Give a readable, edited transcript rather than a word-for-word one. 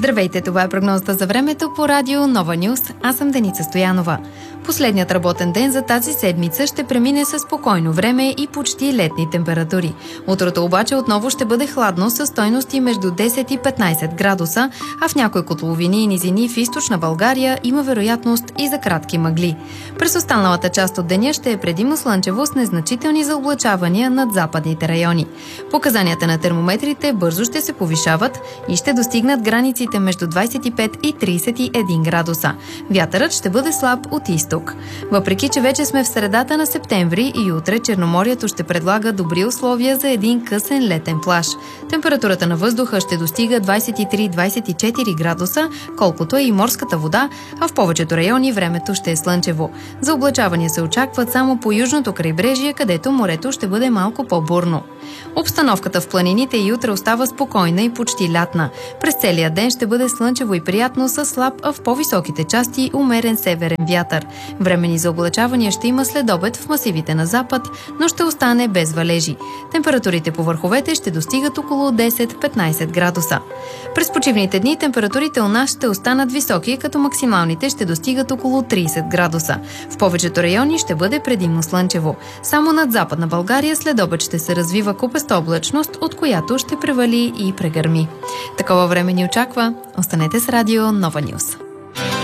Здравейте, това е прогнозата за времето по радио Нова Нюс. Аз съм Деница Стоянова. Последният работен ден за тази седмица ще премине със спокойно време и почти летни температури. Утрото обаче отново ще бъде хладно със стойности между 10 и 15 градуса, а в някои котловини и низини в източна България има вероятност и за кратки мъгли. През останалата част от деня ще е предимно слънчево с незначителни заоблачавания над западните райони. Показанията на термометрите бързо ще се повишават и ще достигнат границите между 25 и 31 градуса. Вятърът ще бъде слаб от изток. Въпреки че вече сме в средата на септември и утре Черноморието ще предлага добри условия за един късен летен плаж. Температурата на въздуха ще достига 23-24 градуса, колкото е и морската вода, а в повечето райони времето ще е слънчево. Заоблачавания се очакват само по южното крайбрежие, където морето ще бъде малко по-бурно. Обстановката в планините и утре остава спокойна и почти лятна. През целия ден ще бъде слънчево и приятно с слаб, а в по-високите части умерен северен вятър. Времени за облачавания ще има следобед в масивите на запад, но ще остане без валежи. Температурите по върховете ще достигат около 10-15 градуса. През почивните дни температурите у нас ще останат високи, като максималните ще достигат около 30 градуса. В повечето райони ще бъде предимно слънчево. Само над Западна България следобед ще се развива купеста облачност, от която ще превали и прегърми. Такова време ни очаква. Останете с радио Нова Нюс.